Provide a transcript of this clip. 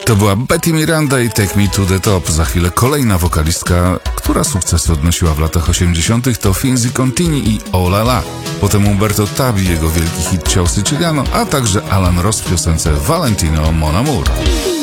To była Betty Miranda i Take Me to the Top. Za chwilę kolejna wokalistka, która sukcesy odnosiła w latach 80. to Finzi Contini i Oh La La. Potem Umberto Tabi, jego wielki hit Ciao Siciliano, a także Alan Ross w piosence Valentino Mon Amour.